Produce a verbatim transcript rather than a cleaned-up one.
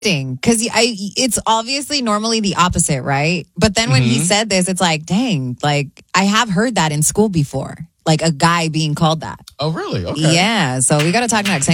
Because I, it's obviously normally the opposite, right? But then when mm-hmm. he said this, it's like, dang, like I have heard that in school before, like a guy being called that. Oh, really? Okay. Yeah. So we got to talk next.